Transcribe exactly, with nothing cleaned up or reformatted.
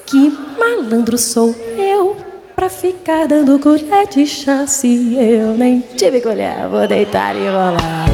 Que malandro sou eu pra ficar dando colher de chá. Se eu nem tive colher, vou deitar e rolar.